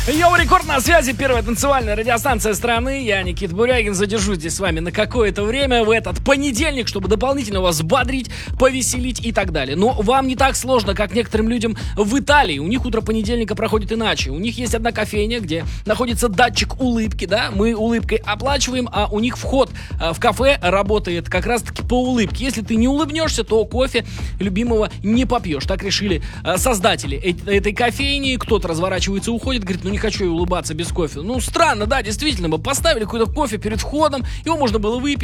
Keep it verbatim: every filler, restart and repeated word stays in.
Йоу, рекорд на связи, первая танцевальная радиостанция страны. Я Никита Бурягин, задержусь здесь с вами на какое-то время в этот понедельник, чтобы дополнительно вас бодрить, повеселить и так далее. Но вам не так сложно, как некоторым людям в Италии. У них утро понедельника проходит иначе. У них есть одна кофейня, где находится датчик улыбки, да, мы улыбкой оплачиваем, а у них вход в кафе работает как раз-таки по улыбке. Если ты не улыбнешься, то кофе любимого не попьешь. Так решили создатели этой кофейни. Кто-то разворачивается и уходит, говорит, ну не хочу я улыбаться без кофе. Ну, странно, да, действительно, мы поставили какой-то кофе перед входом, его можно было выпить.